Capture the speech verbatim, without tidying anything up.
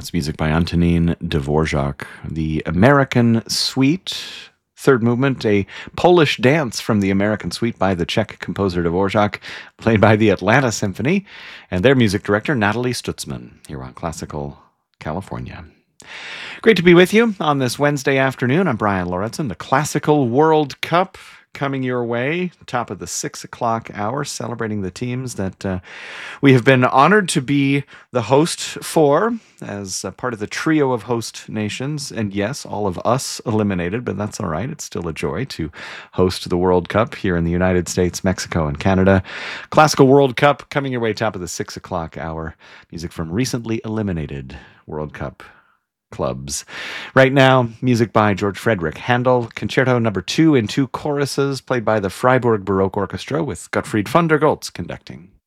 That's music by Antonín Dvorak. The American Suite, third movement, a Polish dance from the American Suite by the Czech composer Dvorak, played by the Atlanta Symphony, and their music director, Natalie Stutzman, here on Classical California. Great to be with you on this Wednesday afternoon. I'm Brian Lorentzen. The Classical World Cup coming your way, top of the six o'clock hour, celebrating the teams that uh, we have been honored to be the host for as a part of the trio of host nations. And yes, all of us eliminated, but that's all right. It's still a joy to host the World Cup here in the United States, Mexico, and Canada. Classical World Cup coming your way, top of the six o'clock hour. Music from recently eliminated World Cup clubs. Right now, music by George Frederick Handel, Concerto Number Two in two choruses, played by the Freiburg Baroque Orchestra with Gottfried von der Goltz conducting.